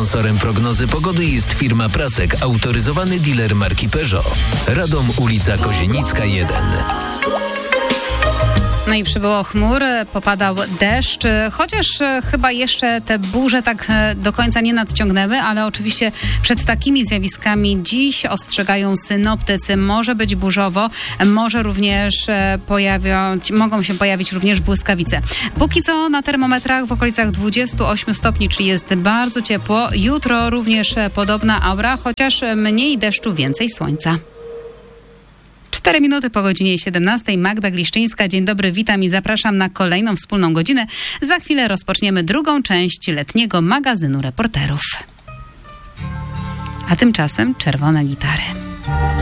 Sponsorem prognozy pogody jest firma Prasek, autoryzowany dealer marki Peugeot. Radom, ulica Kozienicka 1. No i przybyło chmur, popadał deszcz, chociaż chyba jeszcze te burze tak do końca nie nadciągnęły, ale oczywiście przed takimi zjawiskami dziś ostrzegają synoptycy. Może być burzowo, mogą się pojawić również błyskawice. Póki co na termometrach w okolicach 28 stopni, czyli jest bardzo ciepło. Jutro również podobna aura, chociaż mniej deszczu, więcej słońca. 4 minuty po godzinie 17. Magda Gliszczyńska. Dzień dobry, witam i zapraszam na kolejną wspólną godzinę. Za chwilę rozpoczniemy drugą część letniego magazynu reporterów. A tymczasem czerwone gitary.